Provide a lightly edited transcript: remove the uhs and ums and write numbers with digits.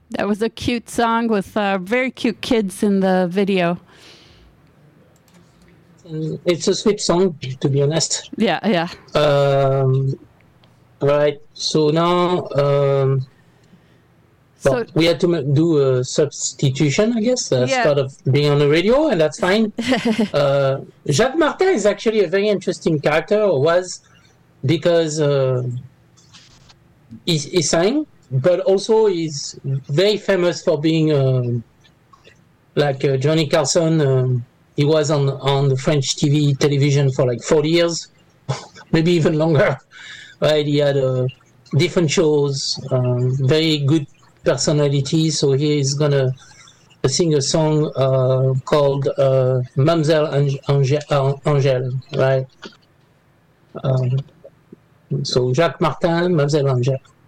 That was a cute song with very cute kids in the video. It's a sweet song, to be honest. Yeah. Right. So now, we had to do a substitution, I guess, as part of being on the radio, and that's fine. Jacques Martin is actually a very interesting character, or was, because he sang, but also he's very famous for being like Johnny Carson. He was on the French television for like 40 years, maybe even longer. Right? He had different shows, very good personality. So here he's gonna sing a song called Mademoiselle Angèle, right? So Jacques Martin, Mademoiselle Angèle.